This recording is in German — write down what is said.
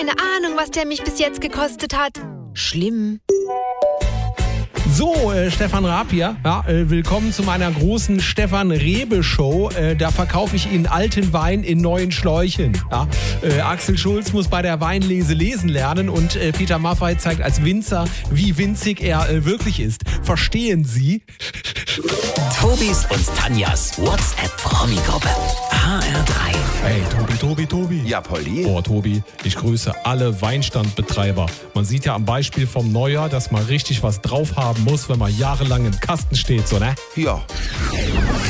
Keine Ahnung, was der mich bis jetzt gekostet hat. Schlimm. So, Stefan Raab hier. Ja, willkommen zu meiner großen Stefan Rebe Show. Da verkaufe ich Ihnen alten Wein in neuen Schläuchen. Ja, Axel Schulz muss bei der Weinlese lesen lernen und Peter Maffay zeigt als Winzer, wie winzig er wirklich ist. Verstehen Sie? Tobis und Tanjas WhatsApp-Promi-Gruppe. HR3. Hey, Tobi. Ja, Polly. Oh, Tobi, ich grüße alle Weinstandbetreiber. Man sieht ja am Beispiel vom Neujahr, dass man richtig was drauf haben muss, wenn man jahrelang im Kasten steht, so, ne? Ja.